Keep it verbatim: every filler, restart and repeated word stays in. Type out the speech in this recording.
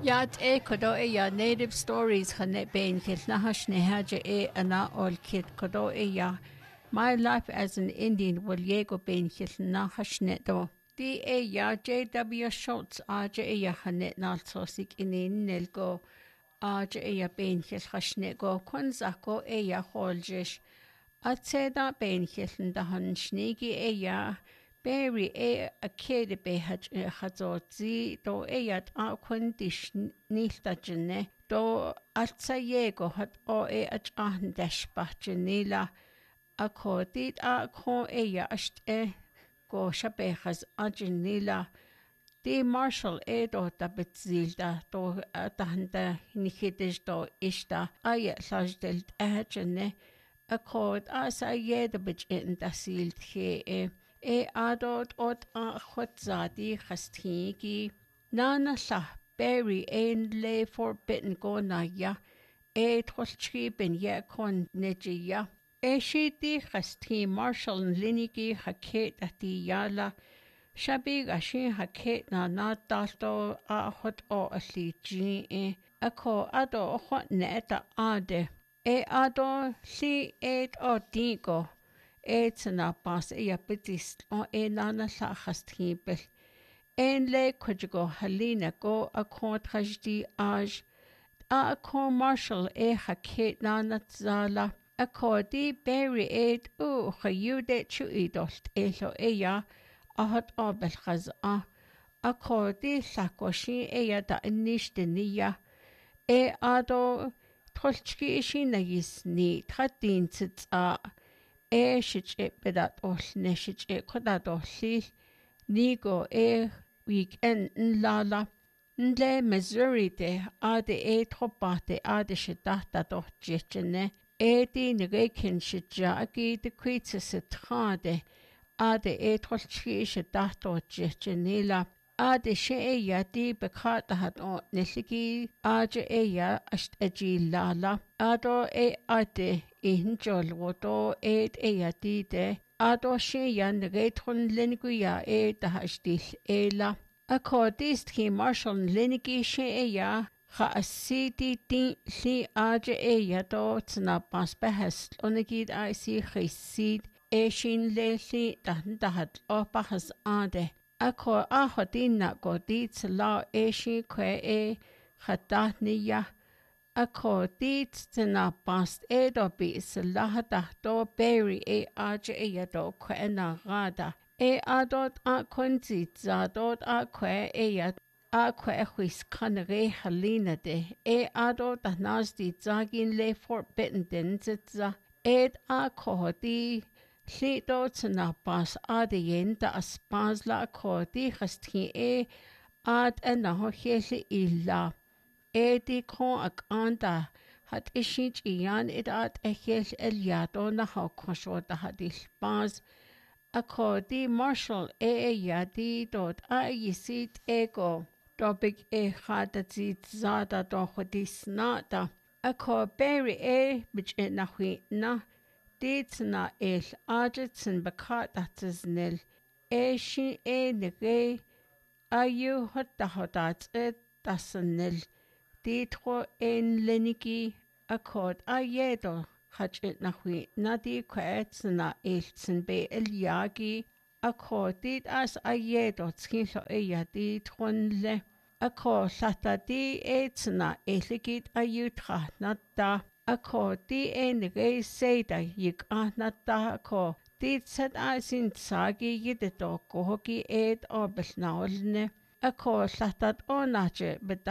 Yat e kodo e ya native stories khane ben kilna hashne haja e ana ol kit kodo e ya. My life as an Indian will yego ben kilna hashne do. Di e ya J W Schultz aja e ya hanet nalsosik inin nelgo aja e ya ben kil hashne go konzako e ya holjish. Atseda ben kilna han shnegi e ya. Berry e a kid be hat hazotzi do eyat a quindish niltajene do atsa yego hat o e at ahn dashbachenila a codit a co eya asht e go shabehas agenila di Marshall e do da betzilda do dahanda nikidish do ishta ayat lajdelt ahjene a cod as a yeda bitch in da silt he e E adod od a chwadzadi chastigi. Nana la berry ein le forbidden go na ya. E tolchki ben ye kon neji ya. E shidi chasti Marshall linigi haket ati yala. Shabig ashin haket na na dalto a hot o asli ji e. Ako ado hot neta ade. E ado si et o digo. It's na pas e apetis o e nana la hastibel. En le kujigo halina go a con tragedy aj. A co Marshall e haket nana zala. A co di berry eid u hayude chu idolt e lo e ya. A hot obel chaz a. A co di sakoshi e ya da inishte niya. E ado tolchki ishi na yisni tratin tsits a. E shich e bedat ol ne shich e kodat olil nigo e weekend lala nle Missouri de ade e tropate ade shidata do jechene e di negekin shijagi de kwitse setrade ade e trolchi shidato jechenila ade she e ya di bekata hat o nesigi ade e ya asht eji lala ado e ade injol wodo et e ya di de ado she ya negetron lenguya e da hastil ela accordist ki Marshall lenigi she e ya ha asidi di li ade e ya do tsna pas behest onegid I see khisid e shin le li dan da hat opahas ade Ako ahodina godit la eshi kwe e khadatniya. Ako dit tina past edo bis lahada do berry e aje e yado kwe na gada. E adot a konzi zadot a kwe e yad a kwe whis kanere halina de. E adot a nasdi zagin le forbidden din zitza. Ed a kohodi Lido tsna pas ade yenda aspazla kodi khasti e ad anaho kheli illa edi kon akanda hat ishich iyan id ad ekhel eliado na hokoshota hadil pas akodi Marshall e yadi dot a yisit ego topic e khadatzi zada do khodisnata ako berry e bich na na Ditsna el ajetsen bekatatzes nel eshi e nege ayu hotta hotat et tasnel ditro en leniki akod ayedo hach et nahui nadi kwetsna elsen be eliagi akod dit as ayedo tskilo e yadi tronle akod lata di etsna eligit ayutra nata Ako di enige seda yik ahnata ako di tsed asin sagi yidito kohoki ed obel naolne ako latat onache